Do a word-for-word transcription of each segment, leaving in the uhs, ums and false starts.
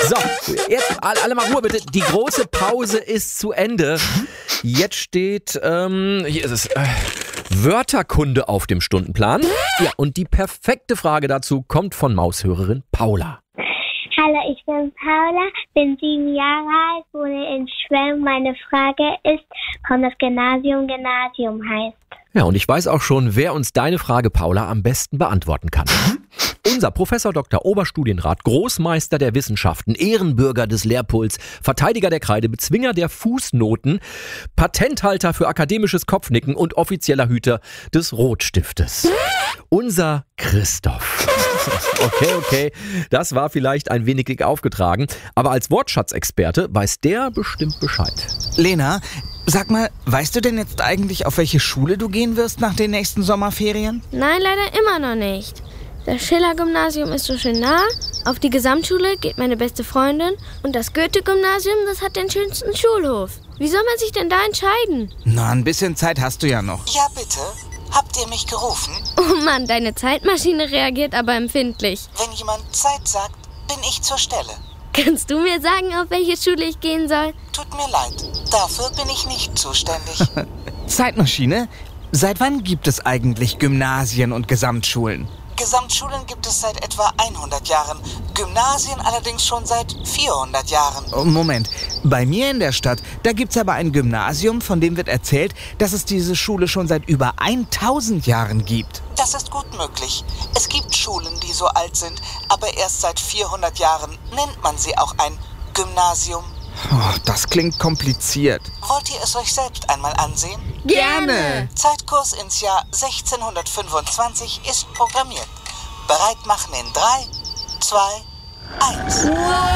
So, jetzt alle mal Ruhe bitte. Die große Pause ist zu Ende. Jetzt steht, ähm, hier ist es, äh, Wörterkunde auf dem Stundenplan. Ja, und die perfekte Frage dazu kommt von Maushörerin Paula. Hallo, ich bin Paula, bin sieben Jahre alt, wohne in Schwelm. Meine Frage ist, warum das Gymnasium Gymnasium heißt. Ja, und ich weiß auch schon, wer uns deine Frage, Paula, am besten beantworten kann. Unser Professor Doktor Oberstudienrat, Großmeister der Wissenschaften, Ehrenbürger des Lehrpuls, Verteidiger der Kreide, Bezwinger der Fußnoten, Patenthalter für akademisches Kopfnicken und offizieller Hüter des Rotstiftes. Unser Christoph. Okay, okay, das war vielleicht ein wenig dick aufgetragen, aber als Wortschatzexperte weiß der bestimmt Bescheid. Lena, sag mal, weißt du denn jetzt eigentlich, auf welche Schule du gehen wirst nach den nächsten Sommerferien? Nein, leider immer noch nicht. Das Schiller-Gymnasium ist so schön nah, auf die Gesamtschule geht meine beste Freundin und das Goethe-Gymnasium, das hat den schönsten Schulhof. Wie soll man sich denn da entscheiden? Na, ein bisschen Zeit hast du ja noch. Ja, bitte. Habt ihr mich gerufen? Oh Mann, deine Zeitmaschine reagiert aber empfindlich. Wenn jemand Zeit sagt, bin ich zur Stelle. Kannst du mir sagen, auf welche Schule ich gehen soll? Tut mir leid, dafür bin ich nicht zuständig. Zeitmaschine? Seit wann gibt es eigentlich Gymnasien und Gesamtschulen? Gesamtschulen gibt es seit etwa hundert Jahren, Gymnasien allerdings schon seit vierhundert Jahren. Oh, Moment, bei mir in der Stadt, da gibt's aber ein Gymnasium, von dem wird erzählt, dass es diese Schule schon seit über tausend Jahren gibt. Das ist gut möglich. Es gibt Schulen, die so alt sind, aber erst seit vierhundert Jahren nennt man sie auch ein Gymnasium. Oh, das klingt kompliziert. Wollt ihr es euch selbst einmal ansehen? Gerne! Zeitkurs ins Jahr sechzehnhundertfünfundzwanzig ist programmiert. Bereit machen in drei, zwei, eins.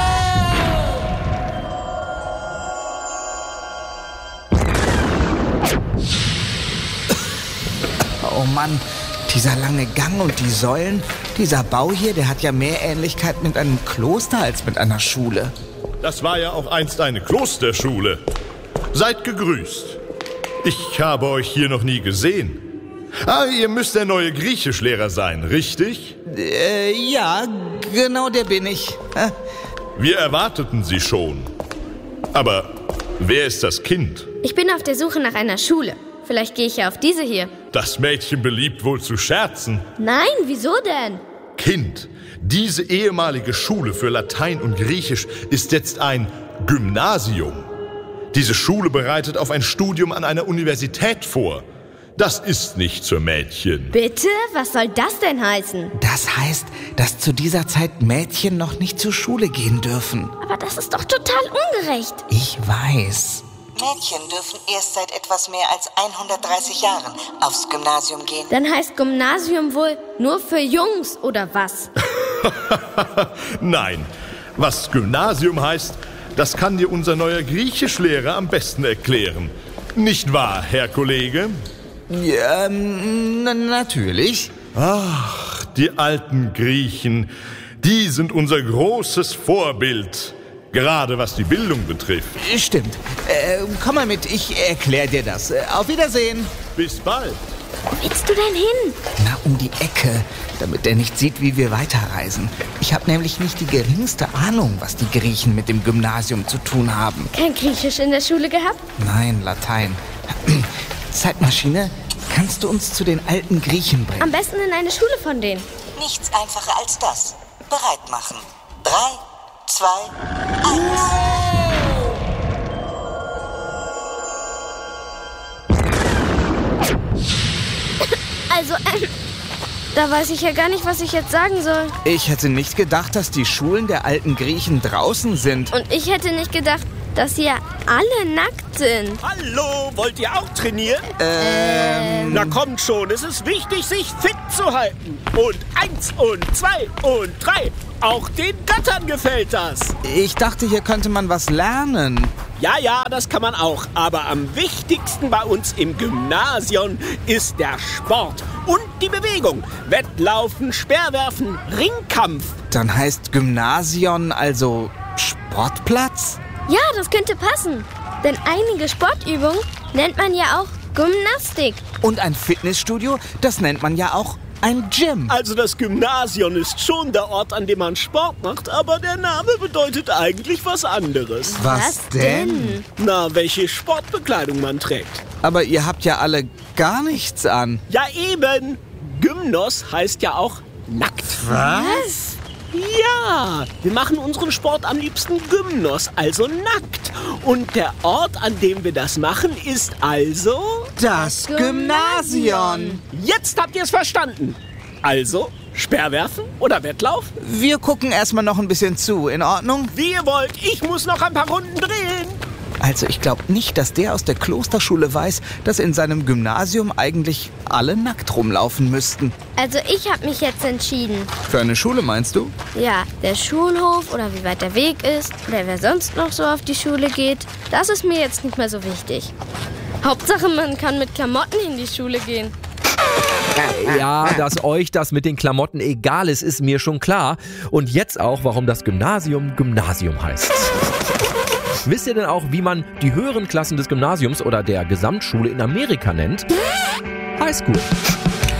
Oh Mann, dieser lange Gang und die Säulen, dieser Bau hier, der hat ja mehr Ähnlichkeit mit einem Kloster als mit einer Schule. Das war ja auch einst eine Klosterschule. Seid gegrüßt. Ich habe euch hier noch nie gesehen. Ah, ihr müsst der neue Griechischlehrer sein, richtig? Äh, ja, genau der bin ich. Hä? Wir erwarteten Sie schon. Aber wer ist das Kind? Ich bin auf der Suche nach einer Schule. Vielleicht gehe ich ja auf diese hier. Das Mädchen beliebt wohl zu scherzen. Nein, wieso denn? Kind, diese ehemalige Schule für Latein und Griechisch ist jetzt ein Gymnasium. Diese Schule bereitet auf ein Studium an einer Universität vor. Das ist nicht für Mädchen. Bitte? Was soll das denn heißen? Das heißt, dass zu dieser Zeit Mädchen noch nicht zur Schule gehen dürfen. Aber das ist doch total ungerecht. Ich weiß. Mädchen dürfen erst seit etwas mehr als hundertdreißig Jahren aufs Gymnasium gehen. Dann heißt Gymnasium wohl nur für Jungs, oder was? Nein, was Gymnasium heißt, das kann dir unser neuer Griechischlehrer am besten erklären. Nicht wahr, Herr Kollege? Ja, ähm, na, natürlich. Ach, die alten Griechen, die sind unser großes Vorbild. Gerade was die Bildung betrifft. Stimmt. Äh, komm mal mit, ich erkläre dir das. Äh, auf Wiedersehen. Bis bald. Wo willst du denn hin? Na, um die Ecke, damit er nicht sieht, wie wir weiterreisen. Ich habe nämlich nicht die geringste Ahnung, was die Griechen mit dem Gymnasium zu tun haben. Kein Griechisch in der Schule gehabt? Nein, Latein. Zeitmaschine, kannst du uns zu den alten Griechen bringen? Am besten in eine Schule von denen. Nichts einfacher als das. Bereit machen. Drei, zwei, eins. Also, ähm, da weiß ich ja gar nicht, was ich jetzt sagen soll. Ich hätte nicht gedacht, dass die Schulen der alten Griechen draußen sind. Und ich hätte nicht gedacht, dass sie ja alle nackt sind. Hallo, wollt ihr auch trainieren? Ähm... Na kommt schon, es ist wichtig, sich fit zu halten. Und eins und zwei und drei. Auch den Gattern gefällt das. Ich dachte, hier könnte man was lernen. Ja, ja, das kann man auch. Aber am wichtigsten bei uns im Gymnasium ist der Sport und die Bewegung. Wettlaufen, Speerwerfen, Ringkampf. Dann heißt Gymnasium also Sportplatz? Ja, das könnte passen. Denn einige Sportübungen nennt man ja auch Gymnastik. Und ein Fitnessstudio, das nennt man ja auch ein Gym. Also das Gymnasium ist schon der Ort, an dem man Sport macht, aber der Name bedeutet eigentlich was anderes. Was denn? Na, welche Sportbekleidung man trägt. Aber ihr habt ja alle gar nichts an. Ja eben, Gymnos heißt ja auch nackt. Was? Ja, wir machen unseren Sport am liebsten Gymnos, also nackt. Und der Ort, an dem wir das machen, ist also... Das Gymnasium. Jetzt habt ihr es verstanden. Also, Speerwerfen oder Wettlauf? Wir gucken erstmal noch ein bisschen zu, in Ordnung? Wie ihr wollt, ich muss noch ein paar Runden drehen. Also ich glaube nicht, dass der aus der Klosterschule weiß, dass in seinem Gymnasium eigentlich alle nackt rumlaufen müssten. Also ich habe mich jetzt entschieden. Für eine Schule meinst du? Ja, der Schulhof oder wie weit der Weg ist oder wer sonst noch so auf die Schule geht, das ist mir jetzt nicht mehr so wichtig. Hauptsache, man kann mit Klamotten in die Schule gehen. Ja, dass euch das mit den Klamotten egal ist, ist mir schon klar. Und jetzt auch, warum das Gymnasium Gymnasium heißt. Wisst ihr denn auch, wie man die höheren Klassen des Gymnasiums oder der Gesamtschule in Amerika nennt? Highschool.